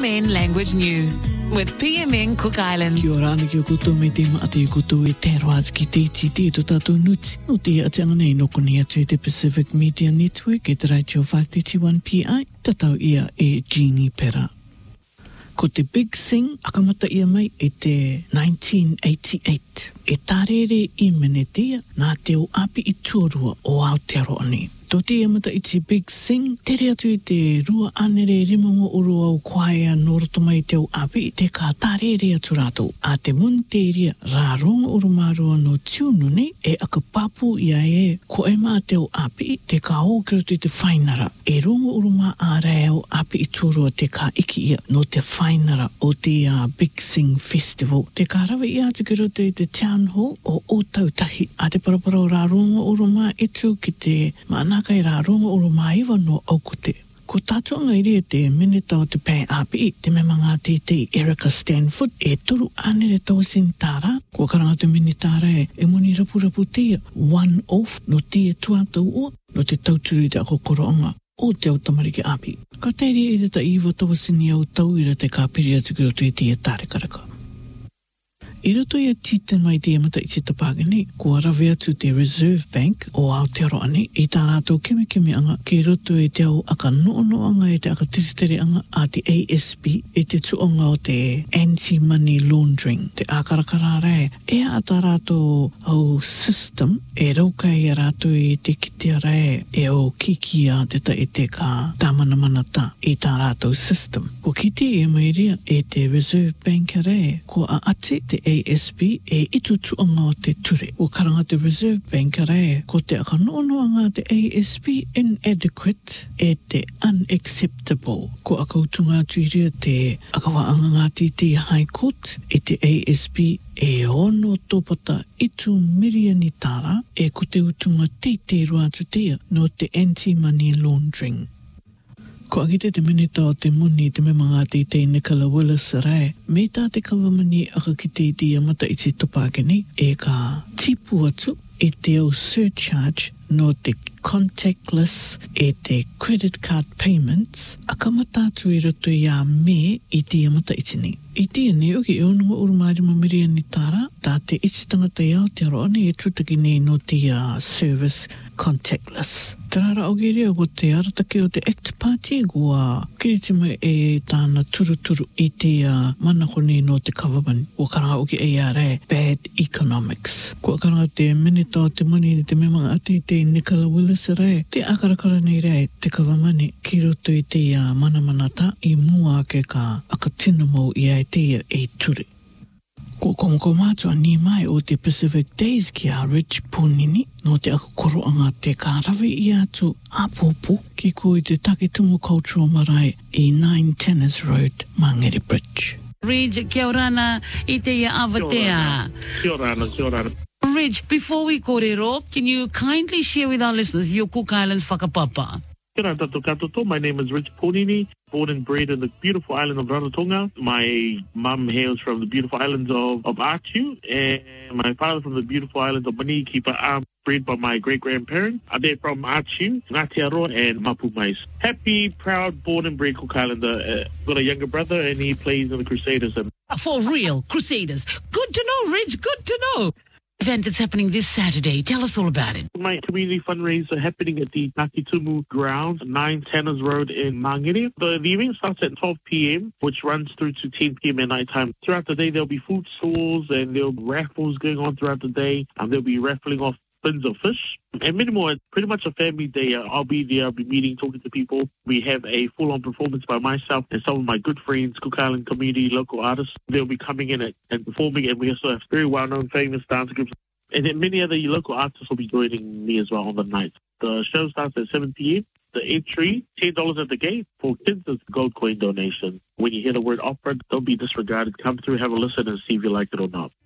PMN Language News with PMN Cook Islands. Kia ora ana ki o koutou me te maate o koutou e te roaz ki te iti te to tātou nuti. No te atianga nei noko ni atu te Pacific Media Network e te Radio 531 PI. Tatau ia e Jeannie Pera. Ko te Big Sing, akamata ia mai e te 1988. E tarere I menetea nā te o api I tuarua o Aotearoa ni. Tō te amata I te Big Sing, tere atu I te rua anere rimongo urua o kwaea noroto mai te o api te ka tarere atu rātou. A te munteria rā ronga urumarua no tiunu nei e akapapu ia e ko e mā te o api te ka hōkero te whainara. E ronga uruma a rea o api I tuarua te ka iki ia no te whainara o te Big Sing Festival. Te ka rawa I atu ki roto I te Town Hall o Otautahi. A te parapara o rā ronga uruma etu ki te kai rā ronga o Romaiwa no Aukute. Ko tātua ngairia te minita o te pē api, te memanga te Erica Stanford, e toru anere tau sintara, ko karanga te minitara e muni rapu tia, one off no tia tuatau o, no te tauturu te ako koroanga o te autamariki api. Ka teiri I te taiwa tawasini au tauira te kāpiri atu ki roto I tia tāre karaka. I roto ia tita mai te amata I te tapagani, kua rawe atu te Reserve Bank o Aotearoa ni, I tā rātou kemi anga, ki roto e te au aka noono anga e te aka tiritere anga a te ASB, e te tuonga o te anti-money laundering, te ākarakara rai, e a tā rātou au system, e raukai a rātou I te kitea rai, e o kiki a te ta e te ka tāmanamanata I tā rātou system. Ko kite e mairia e te Reserve Bank rai, ko a ate te ASB e itu tuanga o te ture. O karanga te Reserve Bank rai, ko te akanoanoanga te ASB inadequate e te unacceptable. Ko akautunga tuiria te akawaanga ngāti te High Court e te ASB e ono tōpata itu miriani tāra e ko te utunga te ruatu tea no te anti-money laundering. Ko agite te minita o te muni te memanga te Nicola Willis rai, me tā te kawamani aka ki te iti amata I te topakeni, e ka tipu atu e te au surcharge no te contactless e te credit card payments, akamatatu I roto ia me I te amata itini. I te ane o ki eonunga urumari mamiri ni tāra, tā te iti tangata I Aotearoa ni e trutaki nei no te service contactless. Tarara augeria ko te aratake o te ACT Party kua kiritima e tāna turuturu I te manakoni no te kawamani. Kua karanga o ki ARA, bad economics. Kua karanga te minita o te mani ni te memanga ate te Nicola Willis rai, te akarakara nei rai te kawamani ki roto I te manamanata I mua ke ka akatinamo I ai te e ture. Ko komoko mātua ni mai o te Pacific Days ki a Rich Punini no te akakoroanga te kārawe I atu apopo ki ko I te Takitumu Cultural Marae I 9 Tennis Road, Mangere Bridge. Ridge, kia orana I te awatea. Kia orana. Ridge, before we kōrero, can you kindly share with our listeners your Cook Islands whakapapa? Kia ora tātou katoto. My name is Rich Punini, born and bred in the beautiful island of Rarotonga. My mum hails from the beautiful islands of Atiu, and my father from the beautiful islands of Manikipa, bred by my great-grandparents. They're from Atiu, Ngātiaroa, and Mapumais. Happy, proud, born and bred Cook Islander. Got a younger brother, and he plays in the Crusaders. For real, Crusaders. Good to know, Ridge, good to know. Event that's happening this Saturday. Tell us all about it. My community fundraiser happening at the Takitumu grounds, 9 Tanners Road in Mangere. The event starts at 12 p.m., which runs through to 10 p.m. at night time. Throughout the day, there'll be food stalls and there'll be raffles going on throughout the day. They'll be raffling off bins of fish. And many more. It's pretty much a family day. I'll be there. I'll be meeting, talking to people. We have a full-on performance by myself and some of my good friends, Cook Island community, local artists. They'll be coming in and performing, and we also have very well-known, famous dance groups. And then many other local artists will be joining me as well on the night. The show starts at 7 p.m. The entry, $10 at the gate. For kids, it's a gold coin donation. When you hear the word opera, don't be disregarded. Come through, have a listen, and see if you like it or not.